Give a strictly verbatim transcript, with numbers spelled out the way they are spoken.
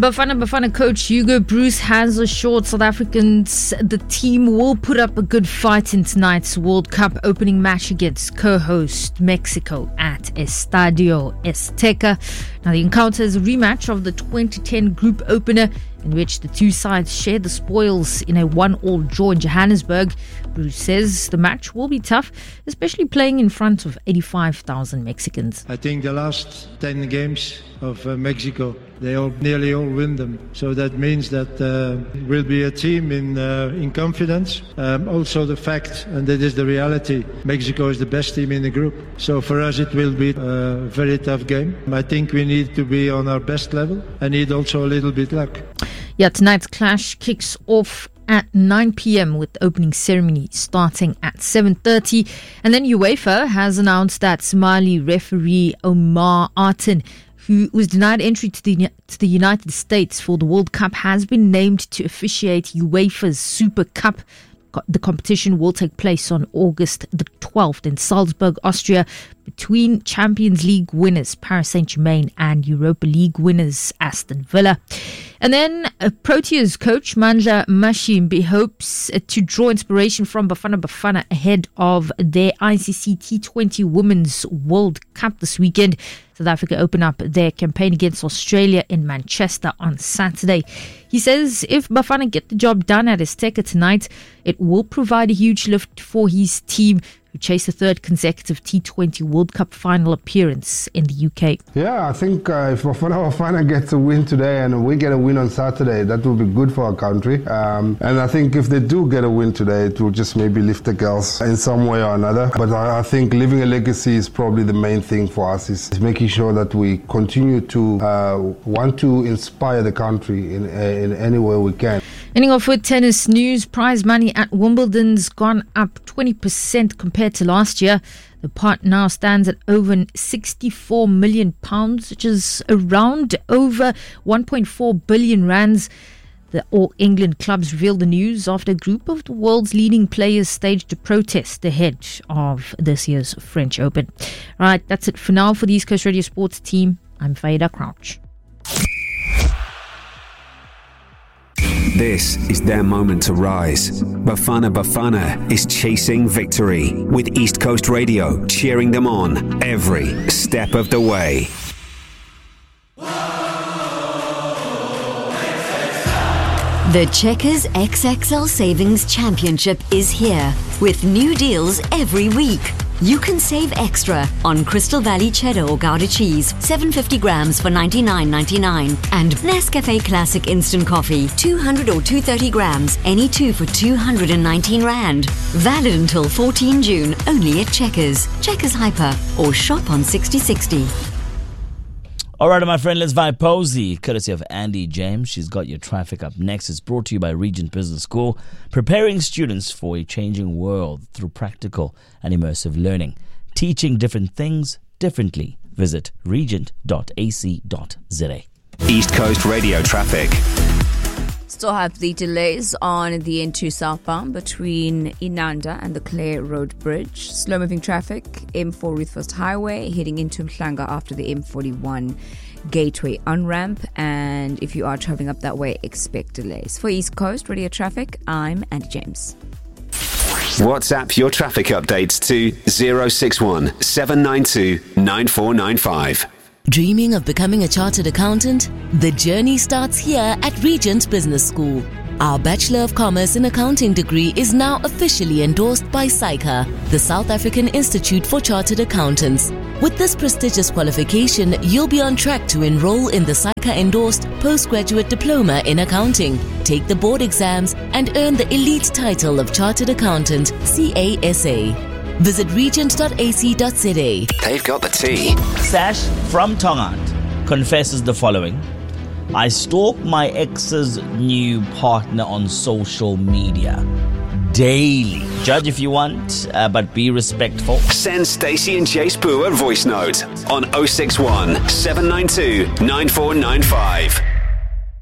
Bafana Bafana coach Hugo Broos has assured South Africans the team will put up a good fight in tonight's World Cup opening match against co-host Mexico at Estadio Azteca. Now, the encounter is a rematch of the twenty ten group opener in which the two sides shared the spoils in a one-all draw in Johannesburg. Bruce says the match will be tough, especially playing in front of eighty-five thousand Mexicans. I think the last ten games of uh, Mexico, they all nearly all win them. So that means that uh, we'll be a team in uh, in confidence. Um, also the fact, and that is the reality, Mexico is the best team in the group. So for us it will be a very tough game. I think we need to be on our best level and need also a little bit luck. Yeah, tonight's clash kicks off at nine p.m. with the opening ceremony starting at seven thirty. And then UEFA has announced that Somali referee Omar Artin, who was denied entry to the to the United States for the World Cup, has been named to officiate UEFA's Super Cup. The competition will take place on August the twelfth in Salzburg, Austria, between Champions League winners Paris Saint-Germain and Europa League winners Aston Villa. And then uh, Proteas coach Mandla Mashimbi hopes uh, to draw inspiration from Bafana Bafana ahead of their I C C T twenty Women's World Cup this weekend. South Africa open up their campaign against Australia in Manchester on Saturday. He says if Bafana get the job done at Azteca tonight, it will provide a huge lift for his team, who chased the third consecutive T twenty World Cup final appearance in the U K. Yeah, I think uh, if Bafana Bafana gets a win today and we get a win on Saturday, that will be good for our country. Um, and I think if they do get a win today, it will just maybe lift the girls in some way or another. But I, I think leaving a legacy is probably the main thing for us, is, is making sure that we continue to uh, want to inspire the country in, in any way we can. Ending off with tennis news, prize money at Wimbledon's gone up twenty percent compared to last year. The pot now stands at over sixty-four million pounds, which is around over one point four billion rands. The All England clubs revealed the news after a group of the world's leading players staged a protest ahead of this year's French Open. Right, that's it for now for the East Coast Radio Sports team. I'm Faida Crouch. This is their moment to rise. Bafana Bafana is chasing victory, with East Coast Radio cheering them on every step of the way. The Checkers X X L Savings Championship is here with new deals every week. You can save extra on Crystal Valley Cheddar or Gouda cheese, seven hundred fifty grams for ninety-nine ninety-nine, and Nescafe Classic Instant Coffee, two hundred or two hundred thirty grams, any two for two hundred nineteen rand. Valid until fourteenth June, only at Checkers, Checkers Hyper, or shop on sixty sixty. All right, my friend, let's vibe Posey, courtesy of Andy James. She's got your traffic up next. It's brought to you by Regent Business School, preparing students for a changing world through practical and immersive learning. Teaching different things differently. Visit regent dot a c dot z a. East Coast Radio traffic. Still have the delays on the N two southbound between Inanda and the Clare Road Bridge. Slow moving traffic, M four Ruthfest Highway, heading into Mhlanga after the M forty-one Gateway on-ramp. And if you are travelling up that way, expect delays. For East Coast Radio Traffic, I'm Andy James. WhatsApp your traffic updates to zero six one seven nine two nine four nine five. Dreaming of becoming a chartered accountant? The journey starts here at Regent Business School. Our Bachelor of Commerce in Accounting degree is now officially endorsed by SAICA, the South African Institute for Chartered Accountants. With this prestigious qualification, you'll be on track to enroll in the SAICA-endorsed Postgraduate Diploma in Accounting, take the board exams, and earn the elite title of Chartered Accountant, C A S A. Visit regent dot a c dot z a. They've got the tea. Sash from Tongant confesses the following. I stalk my ex's new partner on social media daily. Judge if you want, uh, but be respectful. Send Stacey and Jace Boo a voice note on oh six one seven nine two nine four nine five.